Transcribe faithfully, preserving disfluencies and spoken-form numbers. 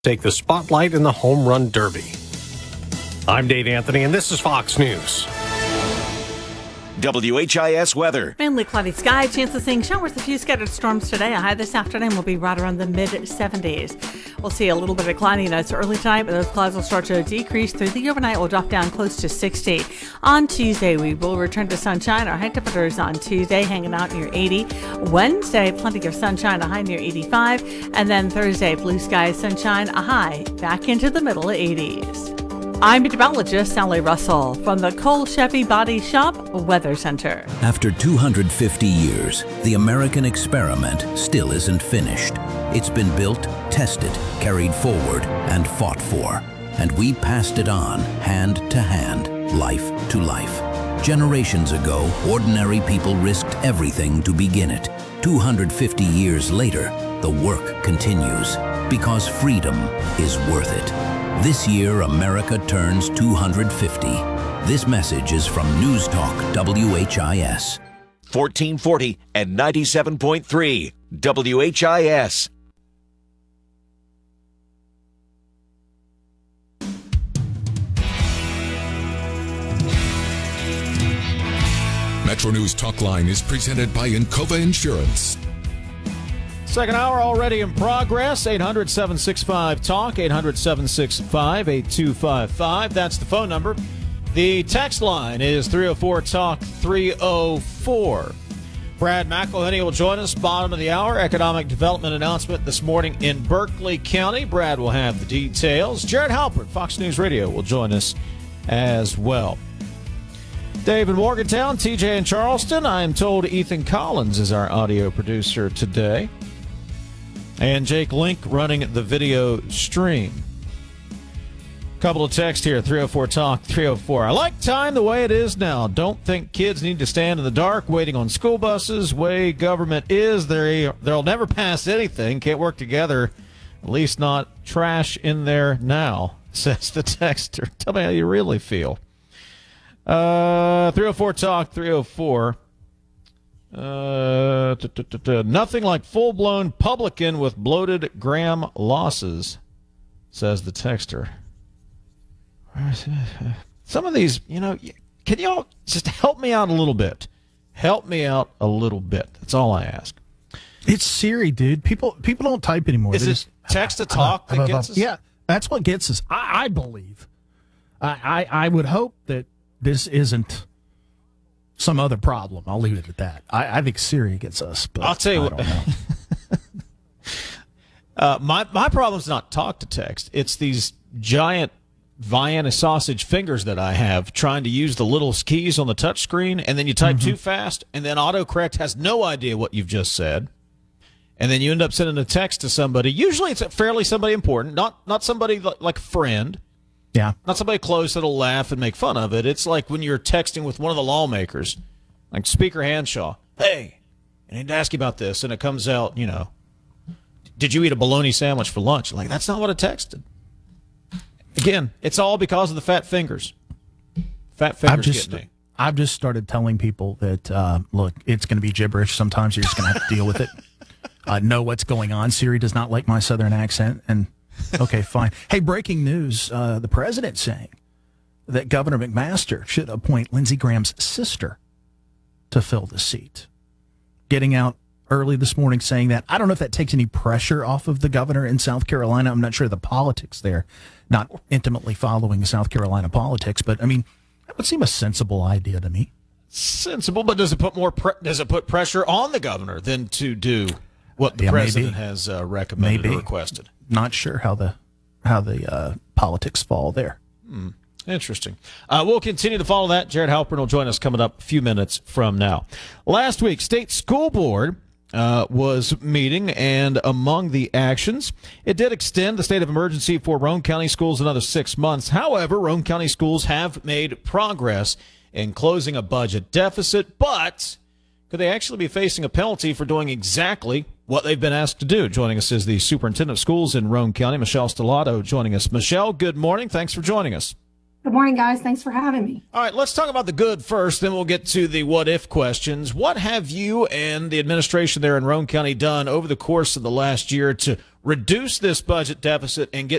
take the spotlight in the Home Run Derby. I'm Dave Anthony, and this is Fox News. W H I S weather. Mainly cloudy sky, chance of seeing showers, a few scattered storms today. A high this afternoon will be right around the mid seventies. We'll see a little bit of cloudiness early tonight, but those clouds will start to decrease through the overnight. Will drop down close to sixty. On Tuesday, we will return to sunshine. Our high temperatures on Tuesday hanging out near eighty. Wednesday, plenty of sunshine, a high near eighty-five. And then Thursday, blue skies, sunshine, a high back into the middle eighties. I'm meteorologist Sally Russell from the Cole Chevy Body Shop Weather Center. After two hundred fifty years, the American experiment still isn't finished. It's been built, tested, carried forward, and fought for. And we passed it on, hand to hand, life to life. Generations ago, ordinary people risked everything to begin it. two hundred fifty years later, the work continues, because freedom is worth it. This year, America turns two hundred fifty. This message is from News Talk W H I S. fourteen forty and ninety-seven point three W H I S. Metro News Talk Line is presented by Encova Insurance. Second hour already in progress. eight hundred, seven six five, talk. eight hundred, seven six five, eight two five five. That's the phone number. The text line is three oh four talk three oh four. Brad McElhenney will join us bottom of the hour. Economic development announcement this morning in Berkeley County. Brad will have the details. Jared Halpert, Fox News Radio, will join us as well. Dave in Morgantown, T J in Charleston. I am told Ethan Collins is our audio producer today. And Jake Link running the video stream. Couple of texts here, three oh four talk three oh four. I like time the way it is now. Don't think kids need to stand in the dark waiting on school buses. Way government is, they, they'll never pass anything. Can't work together. At least not trash in there now, says the texter. Tell me how you really feel. Uh, three oh four talk three oh four. Uh, t- t- t- t- nothing like full-blown publican with bloated Graham losses, says the texter. Some of these, you know, can y'all just help me out a little bit? Help me out a little bit. That's all I ask. It's Siri, dude. People people don't type anymore. Is They it just, text to talk that gets us? Yeah, that's what gets us. I, I believe. I, I I would hope that this isn't some other problem. I'll leave it at that. I, I think Siri gets us, but I'll tell you I what. don't know. uh, my my problem's not talk to text. It's these giant Vienna sausage fingers that I have trying to use the little keys on the touch screen, and then you type mm-hmm. too fast, and then autocorrect has no idea what you've just said, and then you end up sending a text to somebody. Usually, it's fairly somebody important, not not somebody like a friend. Yeah. Not somebody close that'll laugh and make fun of it. It's like when you're texting with one of the lawmakers, like Speaker Hanshaw. Hey, I need to ask you about this. And it comes out, you know, did you eat a bologna sandwich for lunch? Like, that's not what I texted. Again, it's all because of the fat fingers. Fat fingers I've just, get me. I've just started telling people that, uh, look, it's going to be gibberish. Sometimes you're just going to have to deal with it. Uh, know what's going on. Siri does not like my southern accent, and okay, fine. Hey, breaking news. Uh, the president saying that Governor McMaster should appoint Lindsey Graham's sister to fill the seat. Getting out early this morning saying that. I don't know if that takes any pressure off of the governor in South Carolina. I'm not sure the politics there, not intimately following South Carolina politics, but I mean, that would seem a sensible idea to me. Sensible, but does it put more pre- does it put pressure on the governor than to do what the yeah, president maybe. has uh, recommended maybe. or requested? Not sure how the how the uh, politics fall there. Hmm. Interesting. Uh, we'll continue to follow that. Jared Halpern will join us coming up a few minutes from now. Last week, State School Board uh, was meeting, and among the actions, it did extend the state of emergency for Roane County schools another six months. However, Roane County schools have made progress in closing a budget deficit, but could they actually be facing a penalty for doing exactly what they've been asked to do? Joining us is the superintendent of schools in Roane County, Michelle Stellato, joining us. Michelle, good morning. Thanks for joining us. Good morning, guys. Thanks for having me. All right, let's talk about the good first, then we'll get to the what-if questions. What have you and the administration there in Roane County done over the course of the last year to reduce this budget deficit and get